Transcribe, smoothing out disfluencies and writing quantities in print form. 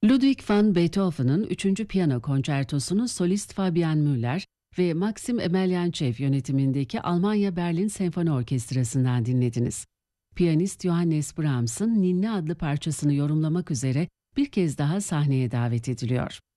Ludwig van Beethoven'ın 3. Piyano Konçertosunu solist Fabian Müller ve Maxim Emelianchev yönetimindeki Almanya Berlin Senfoni Orkestrası'ndan dinlediniz. Piyanist Johannes Brahms'ın Ninni adlı parçasını yorumlamak üzere bir kez daha sahneye davet ediliyor.